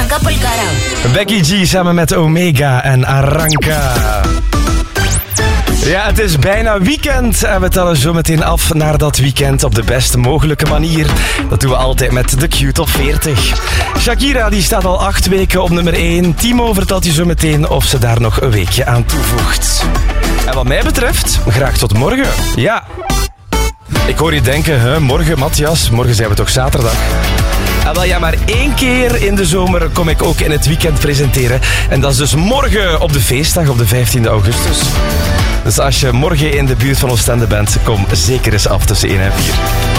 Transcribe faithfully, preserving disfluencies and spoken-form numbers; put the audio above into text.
Kapal Karang. Becky G samen met Omega en Aranka. Ja, het is bijna weekend en we tellen zo meteen af naar dat weekend op de best mogelijke manier. Dat doen we altijd met de Q Top veertig. Shakira die staat al acht weken op nummer één. Timo vertelt je zo meteen of ze daar nog een weekje aan toevoegt. En wat mij betreft, graag tot morgen. Ja, ik hoor je denken, hè, morgen Matthias, morgen zijn we toch zaterdag? Ah, wel ja, maar één keer in de zomer kom ik ook in het weekend presenteren. En dat is dus morgen op de feestdag, op de vijftiende augustus. Dus als je morgen in de buurt van Oostende bent, kom zeker eens af tussen één en vier.